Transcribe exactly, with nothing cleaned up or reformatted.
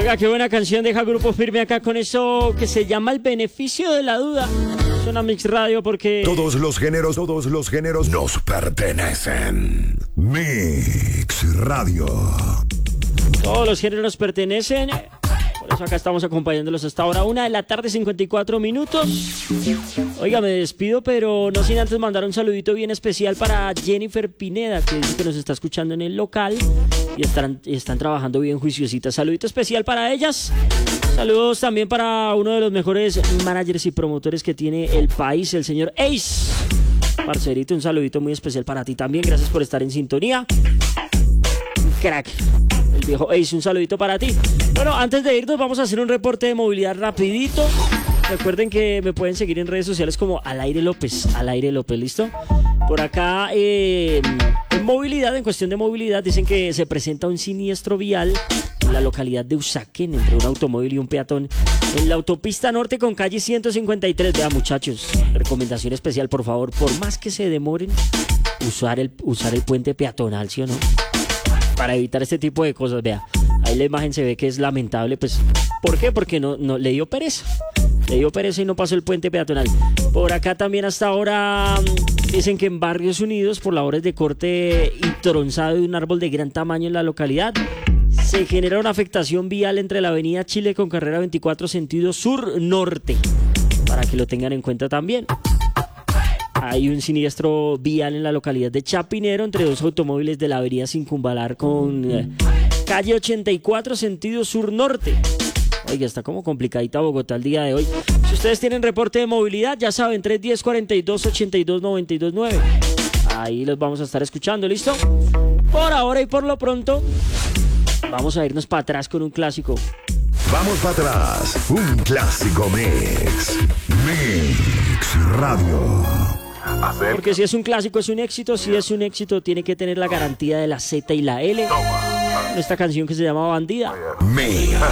Oiga, qué buena canción deja Grupo Firme acá con eso que se llama El Beneficio de la Duda. Suena Mix Radio porque... Todos los géneros, todos los géneros nos pertenecen. Mix Radio. Todos los géneros nos pertenecen. Por eso acá estamos acompañándolos hasta ahora. Una de la tarde, cincuenta y cuatro minutos. Oiga, me despido, pero no sin antes mandar un saludito bien especial para Jennifer Pineda, que dice que nos está escuchando en el local y están, y están trabajando bien juiciositas. Saludito especial para ellas. Saludos también para uno de los mejores managers y promotores que tiene el país, el señor Ace. Parcerito, un saludito muy especial para ti también. Gracias por estar en sintonía. Crack. El viejo Ace, un saludito para ti. Bueno, antes de irnos vamos a hacer un reporte de movilidad rapidito. Recuerden que me pueden seguir en redes sociales como Al Aire López, Al Aire López, ¿listo? Por acá, eh, en movilidad, en cuestión de movilidad, dicen que se presenta un siniestro vial en la localidad de Usaquén entre un automóvil y un peatón en la autopista norte con calle ciento cincuenta y tres. Vean, muchachos, recomendación especial, por favor, por más que se demoren, usar el, usar el puente peatonal, ¿sí o no? Para evitar este tipo de cosas. Vea, ahí la imagen se ve que es lamentable, pues, ¿por qué? Porque no, no le dio pereza. Le dio pereza y no pasó el puente peatonal. Por acá también hasta ahora dicen que en Barrios Unidos, por labores de corte y tronzado de un árbol de gran tamaño en la localidad, se genera una afectación vial entre la avenida Chile con carrera veinticuatro sentido sur-norte. Para que lo tengan en cuenta también. Hay un siniestro vial en la localidad de Chapinero entre dos automóviles de la avenida Circunvalar con eh, calle ochenta y cuatro sentido sur-norte. Oiga, está como complicadita Bogotá el día de hoy. Si ustedes tienen reporte de movilidad, ya saben, tres uno cero, cuarenta y dos, ochenta y dos, noventa y dos nueve. Ahí los vamos a estar escuchando, ¿listo? Por ahora y por lo pronto, vamos a irnos para atrás con un clásico. Vamos para atrás, un clásico mix. Mix Radio. Porque si es un clásico es un éxito, si es un éxito tiene que tener la garantía de la Z y la L. Esta canción que se llama Bandida. Mix.